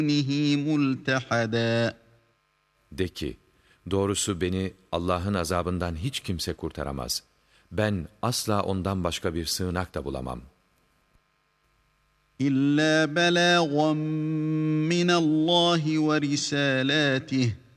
مُلْتَحَدًا. De ki, doğrusu beni Allah'ın azabından hiç kimse kurtaramaz. Ben asla ondan başka bir sığınak da bulamam. إِلَّا بَلَاغًا مِّنَ اللّٰهِ وَرِسَالَاتِهِ